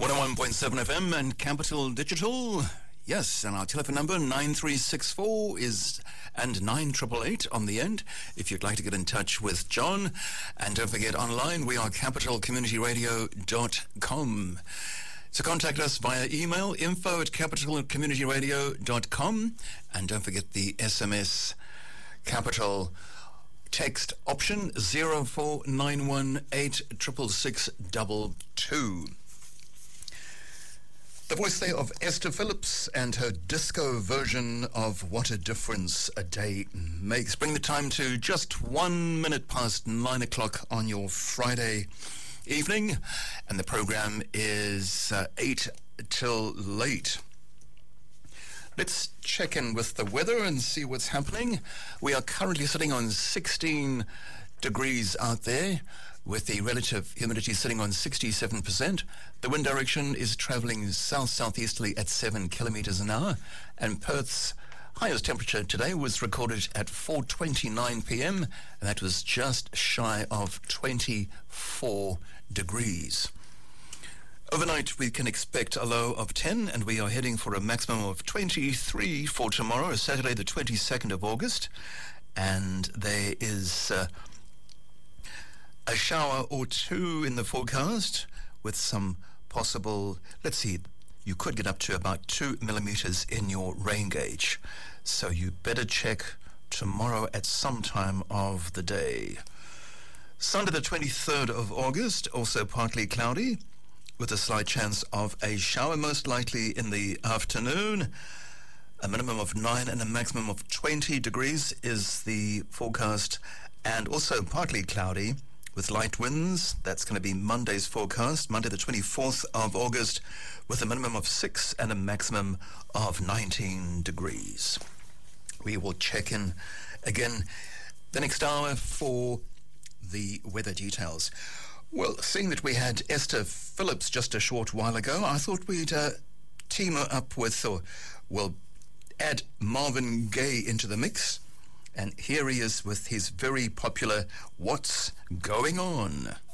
101.7 FM and Capital Digital. Yes, and our telephone number 9364 is and 9888 on the end if you'd like to get in touch with John. And don't forget, online we are capitalcommunityradio.com. So contact us via email, info@capitalcommunityradio.com, and don't forget the SMS Capital text option 0491 866 The voice there of Esther Phillips and her disco version of What a Difference a Day Makes. Bring the time to just 1 minute past 9 o'clock on your Friday evening, and the program is 8 till late. Let's check in with the weather and see what's happening. We are currently sitting on 16 degrees out there, with the relative humidity sitting on 67%. The wind direction is travelling south-southeasterly at 7 kilometres an hour, and Perth's highest temperature today was recorded at 4:29 p.m, and that was just shy of 24 degrees. Overnight, we can expect a low of 10, and we are heading for a maximum of 23 for tomorrow, Saturday the 22nd of August, and there is a shower or two in the forecast with some possible, let's see, you could get up to about 2 millimetres in your rain gauge. So you better check tomorrow at some time of the day. Sunday the 23rd of August, also partly cloudy, with a slight chance of a shower, most likely in the afternoon. A minimum of 9 and a maximum of 20 degrees is the forecast, and also partly cloudy with light winds. That's going to be Monday's forecast, Monday the 24th of August, with a minimum of 6 and a maximum of 19 degrees. We will check in again the next hour for the weather details. Well, seeing that we had Esther Phillips just a short while ago, I thought we'd team her up with, or, well, add Marvin Gaye into the mix. And here he is with his very popular What's Going On?